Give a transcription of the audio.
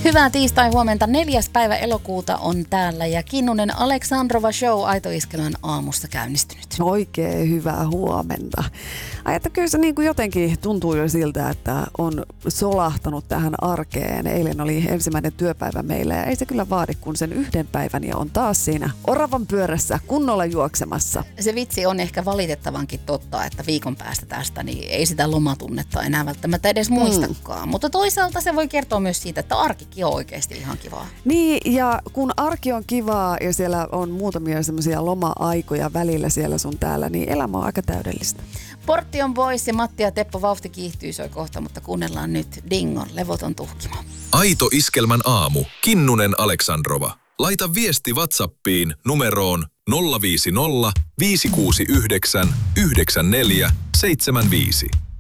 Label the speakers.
Speaker 1: Hyvää tiistai-huomenta. 4. päivä elokuuta on täällä ja Kinnunen Aleksandrova Show Aito Iskelmän aamussa käynnistynyt.
Speaker 2: Oikein hyvää huomenta. Että kyllä se niin kuin jotenkin tuntuu jo siltä, että on solahtanut tähän arkeen. Eilen oli ensimmäinen työpäivä meillä ja ei se kyllä vaadi kun sen yhden päivän ja on taas siinä oravan pyörässä kunnolla juoksemassa.
Speaker 1: Se vitsi on ehkä valitettavankin totta, että viikon päästä tästä niin ei sitä lomatunnetta enää välttämättä edes muistakaan. Mutta toisaalta se voi kertoa myös siitä, että arkikin on oikeasti ihan kivaa.
Speaker 2: Niin, ja kun arki on kivaa ja siellä on muutamia semmoisia loma-aikoja välillä siellä sun täällä, niin elämä on aika täydellistä.
Speaker 1: Portti on pois ja Matti ja Teppo vauhti kiihtyy soi kohta, mutta kuunnellaan nyt Dingon levoton tuhkimo.
Speaker 3: Aito Iskelmän aamu. Kinnunen Aleksandrova. Laita viesti WhatsAppiin numeroon 050 569 9475.